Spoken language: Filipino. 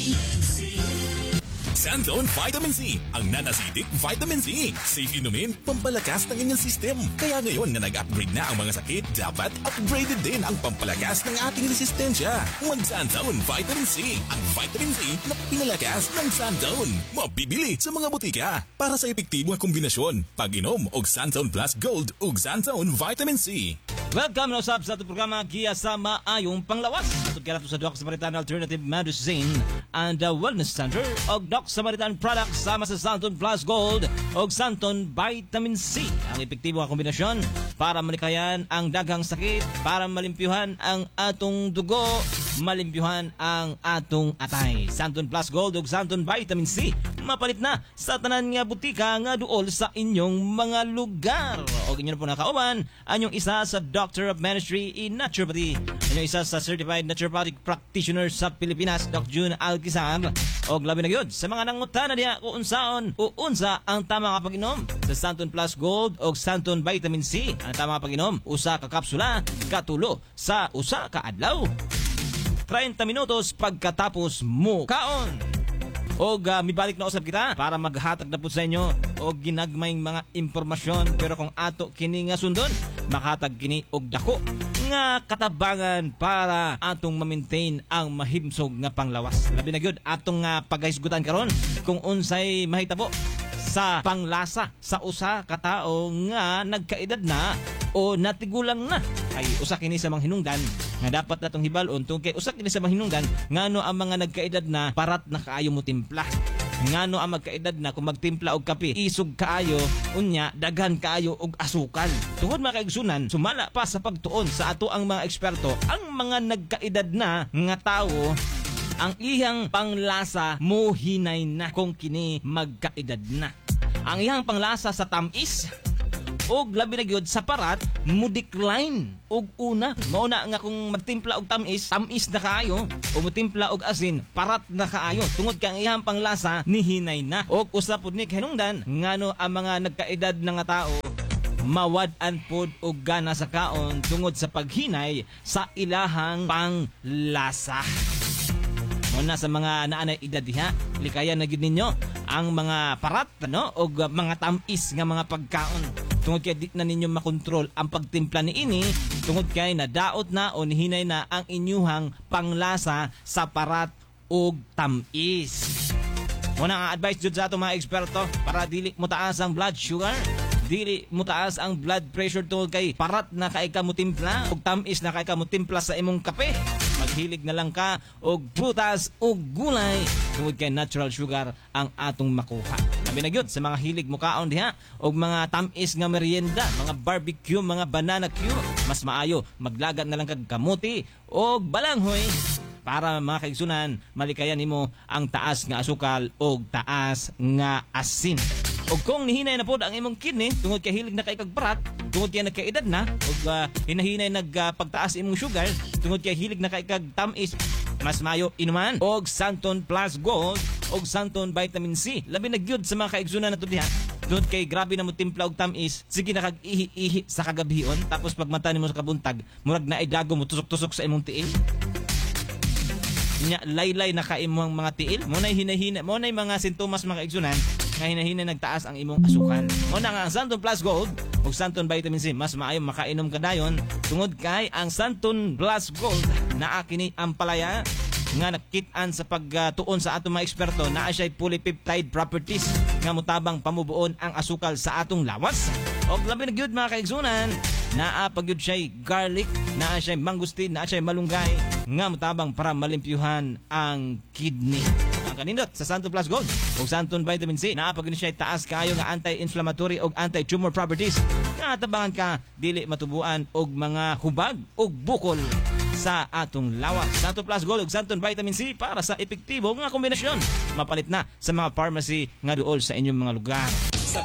Santon Vitamin C, ang non-acidic vitamin C. Safe inumin, pampalakas ng inyong system. Kaya ngayon na nag-upgrade na ang mga sakit, dapat upgraded din ang pampalakas ng ating resistensya. Mag-Santon Vitamin C, ang vitamin C na pinalakas ng Santon. Mabibili sa mga butika para sa epektibong kombinasyon. Pag-inom og Santon Plus Gold ug Santon Vitamin C. Welcome na usab sa ating programa Giya sa Maayong Panglawas. Atod kaya sa Doc Samaritan Alternative Medicine and Wellness Center og Doc Samaritan Products sama sa Santon Plus Gold og Santon Vitamin C. Ang epektibo nga kombinasyon para malikayan ang daghang sakit, para malimpyuhan ang atong dugo, malimpyuhan ang atong atay. Santon Plus Gold ug Santon Vitamin C mapalit na sa tanan nga butika nga duol sa inyong mga lugar. O inyo na po nakauban, anyong isa sa Doctor of Ministry in Naturopathy, anyong isa sa Certified Naturopathic Practitioner sa Pilipinas, Doc June Alquizar. O labi na yun, sa mga nangutana niya kung unsaon o unsa ang tama nga pag-inom sa Santon Plus Gold o Santon Vitamin C. Ang tama nga pag-inom, usa ka kapsula, katulo sa usa ka adlaw. 30 minutos pagkatapos mo kaon. O mibalik na usab kita para maghatag na po sa inyo o ginagmayng mga impormasyon, pero kung ato kini nga sundon, makatag kini og dako nga katabangan para atong ma-maintain ang mahimsog nga panglawas. Labi na gyud atong paghisgutan karon kung unsay mahitabo sa panglasa sa usa ka tawo nga nagkaedad na o natigulang na. Ay usa kini sa mga hinungdan nga dapat natong hibalon tungod kay usa kini sa mga hinungdan ngano ang mga nagkaedad na parat na kaayo mo timpla. Ngano ang magkaedad na kung magtimpla og kape isog kaayo, unya daghan kaayo og asukal. Tungod mga kaigsunan, sumala pa sa pagtuon sa ato ang mga eksperto, ang mga nagkaedad na nga tawo ang iyang panglasa mo hinay na kung kini magkaedad na. Ang iyang panglasa sa tamis og labi na gyud sa parat mo decline og una mauna nga kung magtimpla og tamis na kaayo o magtimpla og asin parat na kaayo tungod kay ang iyang panglasa ni hinay na. Og usa pud ni hinungdan ngano ang mga nagkaedad na nga tao mawad-an pod og gana sa kaon tungod sa paghinay sa ilahang panglasa. Muna sa mga naanay edad diha, likayan na gyud ninyo ang mga parat og mga tamis nga mga pagkaon. Tungod kay di na ninyo makontrol ang pagtimpla ni ini, tungod kay nadaot na o nihinay na ang inyuhang panglasa sa parat og tamis. Muna ang advice jud sa ato mga eksperto para dili mo taas ang blood sugar, dili mo taas ang blood pressure tungod kay parat na kay ka mo timpla og tamis na kay ka mo timpla sa imong kape. Maghilig na lang ka og prutas o gulay tungod kay natural sugar ang atong makuha. Labi na gyud sa mga hilig mo kaon diha og mga tamis nga merienda, mga barbecue, mga banana cue, mas maayo maglagat na lang kag kamuti og balanghoy para mga kaigsunan malikayan nimo ang taas nga asukal og taas nga asin. O kung nihinay na po ang imong kidney tungod kay hilig na kay kagparat, tungod kay nagkaedad na o hinahinay nagpagtaas imong sugar, tungod kay hilig na kay kag tamis, mas mayo inuman og Santon Plus Gold og Santon Vitamin C. Labi na gyud sa mga kaigsunan nato diha. Tungod kay grabe na mo timpla og tamis, sige na kag ihi-ihi sa kagabihon tapos pagmata nimo sa kabuntag, murag na ay dago mo tusok-tusok sa imong tiil. Nya laylay na kay imong mga tiil, mo nay hinahina, mo nay mga sintomas mga kaigsunan nga hinahinay nagtaas ang imong asukan. Una nga ang Santon Plus Gold ug Santon Vitamin C, mas maayo makainom ka dayon tungod kay ang Santon Plus Gold naa kini ang palaya nga nakit-an sa pagtuon sa atong mga eksperto naa siya polypeptide properties nga motabang pamubuon ang asukal sa atong lawas. Og labi na gyud mga kaigsunan, naa pagyud siya garlic, naa siya mangustin, naa siya malunggay nga motabang para malimpyuhan ang kidney. Ang kanindot sa Santon Plus Gold o Santon Vitamin C, naapagin siya taas kayo nga anti-inflammatory o anti-tumor properties. Natabangan ka dili matubuan og mga hubag og bukol sa atong lawas. Santon Plus Gold o Santon Vitamin C para sa epektibo nga kombinasyon. Mapalit na sa mga pharmacy nga duol sa inyong mga lugar.